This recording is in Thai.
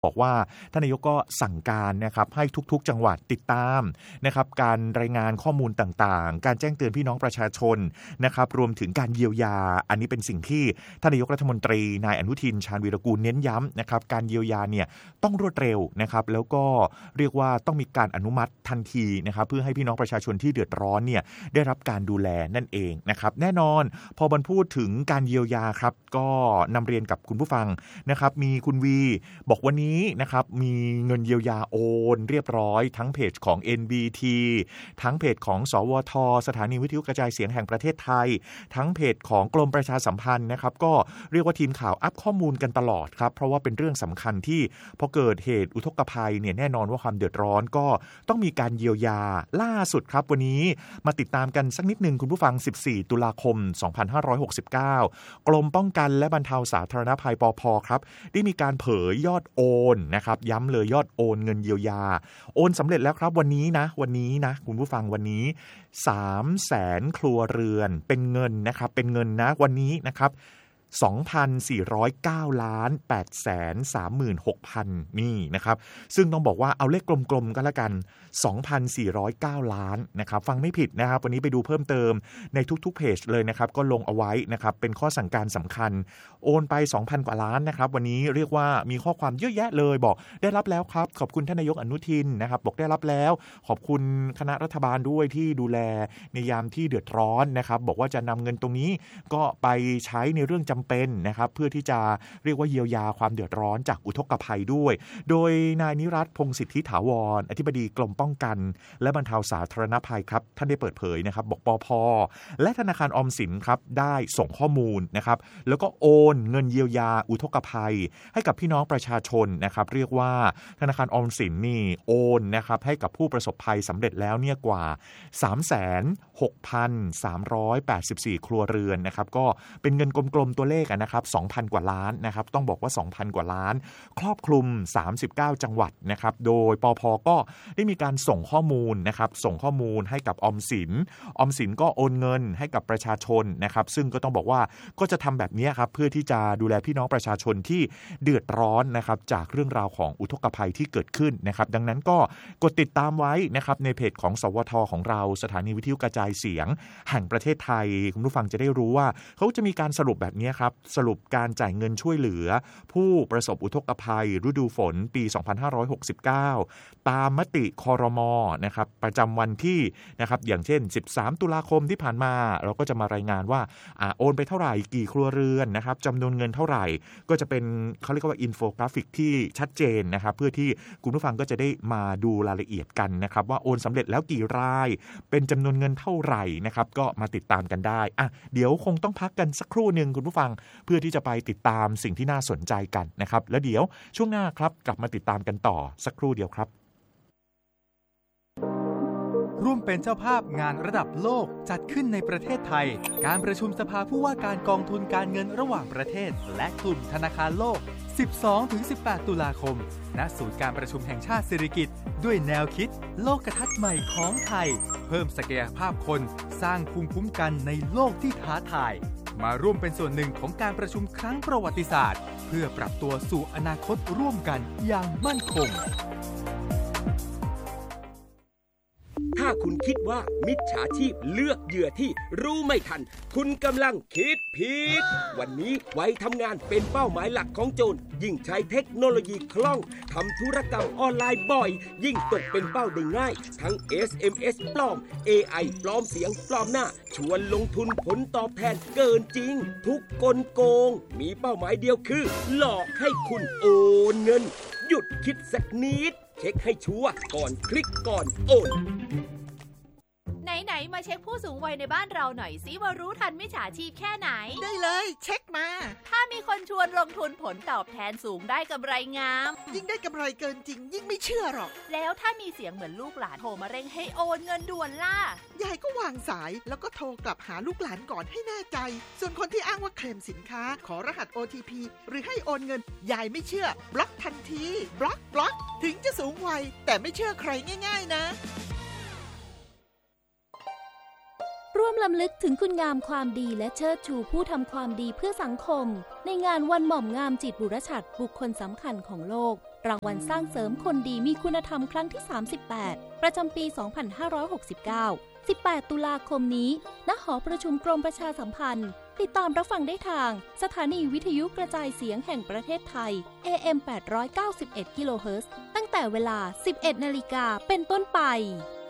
บอกว่าท่านนายกก็สั่งการนะครับให้ทุกๆจังหวัดติดตามนะครับการรายงานข้อมูลต่างๆการแจ้งเตือนพี่น้องประชาชนนะครับรวมถึงการเยียวยาอันนี้เป็นสิ่งที่ท่านนายกรัฐมนตรีนายอนุทินชาญวีรกูลเน้นย้ำนะครับการเยียวยาเนี่ยต้องรวดเร็วนะครับแล้วก็เรียกว่าต้องมีการอนุมัติทันทีนะครับเพื่อให้พี่น้องประชาชนที่เดือดร้อนเนี่ยได้รับการดูแลนั่นเองนะครับแน่นอนพอบรรพูดถึงการเยียวยาครับก็นำเรียนกับคุณผู้ฟังนะครับมีคุณวีบอกวันนี้นะครับมีเงินเยียวยาโอนเรียบร้อยทั้งเพจของ NBT ทั้งเพจของสวทสถานีวิทยุกระจายเสียงแห่งประเทศไทยทั้งเพจของกรมประชาสัมพันธ์นะครับก็เรียกว่าทีมข่าวอัปข้อมูลกันตลอดครับเพราะว่าเป็นเรื่องสำคัญที่พอเกิดเหตุอุทกภัยเนี่ยแน่นอนว่าความเดือดร้อนก็ต้องมีการเยียวยาล่าสุดครับวันนี้มาติดตามกันสักนิดนึงคุณผู้ฟัง14ตุลาคม2569กรมป้องกันและบรรเทาสาธารณภัยปภครับได้มีการเผยยอดโอนนะครับย้ำเลยยอดโอนเงินเยียวยาโอนสำเร็จแล้วครับวันนี้นะคุณผู้ฟังวันนี้300,000 ครัวเรือนเป็นเงินนะครับเป็นเงินนะวันนี้นะครับ2,409,836,000 นี่นะครับซึ่งต้องบอกว่าเอาเลขกลมๆก็แล้วกัน 2,409 ล้านนะครับฟังไม่ผิดนะครับวันนี้ไปดูเพิ่มเติมในทุกๆเพจเลยนะครับก็ลงเอาไว้นะครับเป็นข้อสั่งการสำคัญโอนไป 2,000 กว่าล้านนะครับวันนี้เรียกว่ามีข้อความเยอะแยะเลยบอกได้รับแล้วครับขอบคุณท่านนายกอนุทินนะครับบอกได้รับแล้วขอบคุณคณะรัฐบาลด้วยที่ดูแลในยามที่เดือดร้อนนะครับบอกว่าจะนำเงินตรงนี้ก็ไปใช้ในเรื่องจำเป็นนะครับเพื่อที่จะเรียกว่าเยียวยาความเดือดร้อนจากอุทกภัยด้วยโดยนายนิรัตน์พงษ์สิทธิถาวรอธิบดีกรมป้องกันและบรรเทาสาธารณภัยครับท่านได้เปิดเผยนะครับบอกปภ.และธนาคารออมสินครับได้ส่งข้อมูลนะครับแล้วก็โอนเงินเยียวยาอุทกภัยให้กับพี่น้องประชาชนนะครับเรียกว่าธนาคารออมสินนี่โอนนะครับให้กับผู้ประสบภัยสำเร็จแล้วเนี่ยกว่า 36,384 ครัวเรือนนะครับก็เป็นเงินกลมๆตัวเลขนะครับ 2,000 กว่าล้านนะครับต้องบอกว่า 2,000 กว่าล้านครอบคลุม39จังหวัดนะครับโดยปภ.ก็ได้มีการส่งข้อมูลนะครับส่งข้อมูลให้กับออมสินก็โอนเงินให้กับประชาชนนะครับซึ่งก็ต้องบอกว่าก็จะทำแบบนี้ครับเพื่อที่จะดูแลพี่น้องประชาชนที่เดือดร้อนนะครับจากเรื่องราวของอุทกภัยที่เกิดขึ้นนะครับดังนั้นก็กดติดตามไว้นะครับในเพจของสวทของเราสถานีวิทยุกระจายเสียงแห่งประเทศไทยคุณผู้ฟังจะได้รู้ว่าเขาจะมีการสรุปแบบนี้ครับสรุปการจ่ายเงินช่วยเหลือผู้ประสบอุทกภัยฤดูฝนปี2569ตามมติครม.นะครับประจำวันที่นะครับอย่างเช่น13ตุลาคมที่ผ่านมาเราก็จะมารายงานว่าโอนไปเท่าไหร่กี่ครัวเรือนนะครับจำนวนเงินเท่าไหร่ก็จะเป็นเขาเรียกว่าอินโฟกราฟิกที่ชัดเจนนะครับเพื่อที่คุณผู้ฟังก็จะได้มาดูรายละเอียดกันนะครับว่าโอนสำเร็จแล้วกี่รายเป็นจำนวนเงินเท่าไหร่นะครับก็มาติดตามกันได้เดี๋ยวคงต้องพักกันสักครู่นึงคุณผู้ฟังเพื่อที่จะไปติดตามสิ่งที่น่าสนใจกันนะครับแล้วเดี๋ยวช่วงหน้าครับกลับมาติดตามกันต่อสักครู่เดียวครับร่วมเป็นเจ้าภาพงานระดับโลกจัดขึ้นในประเทศไทยการประชุมสภาผู้ว่าการกองทุนการเงินระหว่างประเทศและกลุ่มธนาคารโลก 12-18 ตุลาคมณศูนย์การประชุมแห่งชาติสิริกิติ์ด้วยแนวคิดโลกทัศน์ใหม่ของไทยเพิ่มศักยภาพคนสร้างภูมิคุ้มกันในโลกที่ท้าทายมาร่วมเป็นส่วนหนึ่งของการประชุมครั้งประวัติศาสตร์เพื่อปรับตัวสู่อนาคตร่วมกันอย่างมั่นคงถ้าคุณคิดว่ามิจฉาชีพเลือกเหยื่อที่รู้ไม่ทันคุณกำลังคิดผิดวันนี้วัยทำงานเป็นเป้าหมายหลักของโจรยิ่งใช้เทคโนโลยีคล่องทำธุรกรรมออนไลน์บ่อยยิ่งตกเป็นเป้าได้ง่ายทั้ง SMS ปลอม AI ปลอมเสียงปลอมหน้าชวนลงทุนผลตอบแทนเกินจริงทุกกลโกงมีเป้าหมายเดียวคือหลอกให้คุณโอนเงินหยุดคิดสักนิดเช็คให้ชัวร์ก่อนคลิกก่อนโอนไหนๆมาเช็คผู้สูงวัยในบ้านเราหน่อยสิว่ารู้ทันมิจฉาชีพแค่ไหนได้เลยเช็คมาถ้ามีคนชวนลงทุนผลตอบแทนสูงได้กำไรงามยิ่งได้กำไรเกินจริงยิ่งไม่เชื่อหรอกแล้วถ้ามีเสียงเหมือนลูกหลานโทรมาเร่งให้โอนเงินด่วนล่ะยายก็วางสายแล้วก็โทรกลับหาลูกหลานก่อนให้แน่ใจส่วนคนที่อ้างว่าเคลมสินค้าขอรหัส OTP หรือให้โอนเงินยายไม่เชื่อบล็อกทันทีบล็อกถึงจะสูงวัยแต่ไม่เชื่อใครง่ายๆนะร่วมรำลึกถึงคุณงามความดีและเชิดชูผู้ทำความดีเพื่อสังคมในงานวันหม่อมงามจิตบุรชัดบุคคลสำคัญของโลกรางวัลสร้างเสริมคนดีมีคุณธรรมครั้งที่ 38 ประจำปี 2569 18 ตุลาคมนี้ ณ หอประชุมกรมประชาสัมพันธ์ ติดตามรับฟังได้ทางสถานีวิทยุกระจายเสียงแห่งประเทศไทย AM 891 กิโลเฮิรตซ์ ตั้งแต่เวลา 11 นาฬิกาเป็นต้นไป